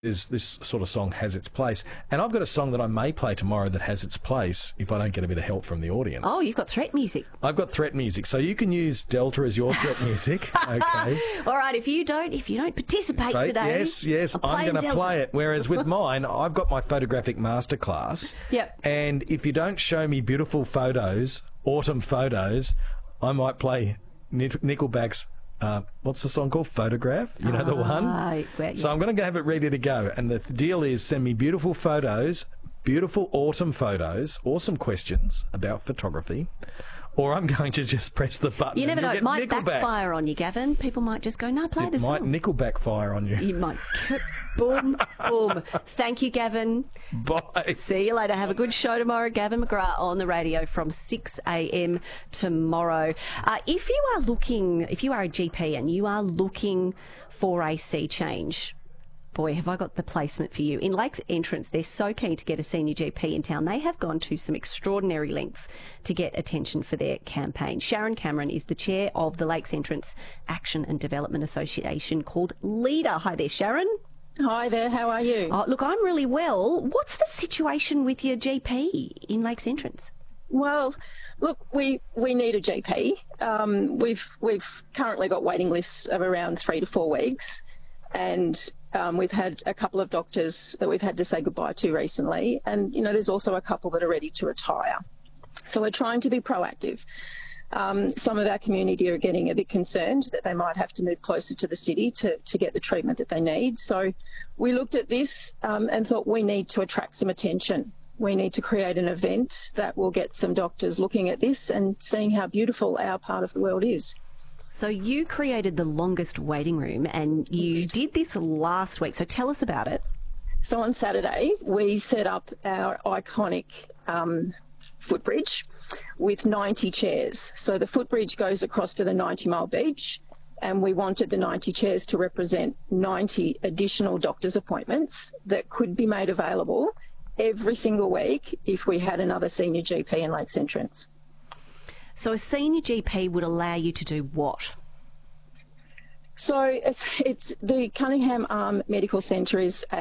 this sort of song has its place. And I've got a song that I may play tomorrow that has its place if I don't get a bit of help from the audience. Oh, you've got threat music. I've got threat music, so you can use Delta as your threat music. Okay. All right, if you don't participate today, yes, I'm going to play it. Whereas with mine, I've got my photographic masterclass. Yep. And if you don't show me beautiful photos, autumn photos, I might play Nickelback's what's the song called? Photograph? You know the one? Well, yeah. So I'm going to have it ready to go. And the deal is send me beautiful photos, beautiful autumn photos, or some questions about photography, or I'm going to just press the button. You never know. It might Nickelback. Backfire on you, Gavin. People might just go, no, play this song. It might Nickelback fire on you. You might. Boom, boom. Thank you, Gavin. Bye. See you later. Have a good show tomorrow. Gavin McGrath on the radio from 6 a.m. tomorrow. If you are a GP and you are looking for a sea change, boy, have I got the placement for you. In Lakes Entrance, they're so keen to get a senior GP in town. They have gone to some extraordinary lengths to get attention for their campaign. Sharon Cameron is the chair of the Lakes Entrance Action and Development Association called LEADER. Hi there, Sharon. Hi there, how are you? Oh, look, I'm really well. What's the situation with your GP in Lakes Entrance? Well, look, we need a GP. We've currently got waiting lists of around 3 to 4 weeks, and we've had a couple of doctors that we've had to say goodbye to recently, and there's also a couple that are ready to retire. So we're trying to be proactive. Some of our community are getting a bit concerned that they might have to move closer to the city to get the treatment that they need. So we looked at this and thought we need to attract some attention. We need to create an event that will get some doctors looking at this and seeing how beautiful our part of the world is. So you created the longest waiting room, and you did this last week. So tell us about it. So on Saturday, we set up our iconic footbridge with 90 chairs. So the footbridge goes across to the 90 Mile Beach, and we wanted the 90 chairs to represent 90 additional doctor's appointments that could be made available every single week if we had another senior GP in Lakes Entrance. So a senior GP would allow you to do what? So it's the Cunningham Arm Medical Centre is